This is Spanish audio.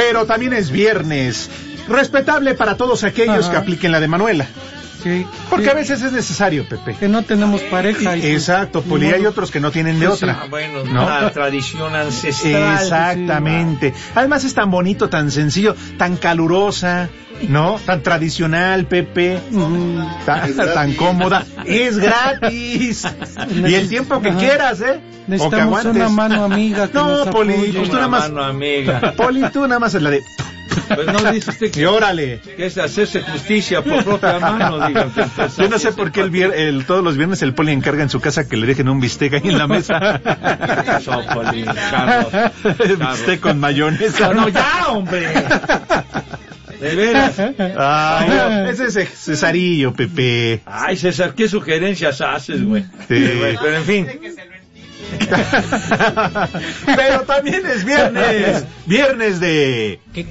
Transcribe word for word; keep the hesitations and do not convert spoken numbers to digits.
pero también es viernes. Respetable para todos aquellos Ajá. que apliquen la de Manuela. Sí, Porque sí. a veces es necesario, Pepe. Que no tenemos pareja. Y Exacto, pues, Poli, hay otros que no tienen de sí, otra. Sí. Bueno, ¿no? Una tradición ancestral. Exactamente. Sí. Además es tan bonito, tan sencillo, tan calurosa, ¿no? Tan tradicional, Pepe. Mm, tan, tan cómoda. Es gratis. Y el tiempo que Ajá. quieras, ¿eh? Necesitamos una mano amiga que No, nos Poli, apoye. pues tú nada más. Mano amiga. Poli, tú nada más es la de... Pues no dice usted que, y órale. que es hacerse justicia por propia mano, digo. Yo no sé por qué el, vier, el todos los viernes el Poli encarga en su casa que le dejen un bistec ahí en la mesa. Eso, Poli, Carlos, Carlos. Bistec con mayonesa. No, ya, hombre. ¿De veras? Ay, no, ese es Cesarillo, Pepe. Ay, César, ¿qué sugerencias haces, güey? Sí. Pero en fin. Pero también es viernes. Viernes de...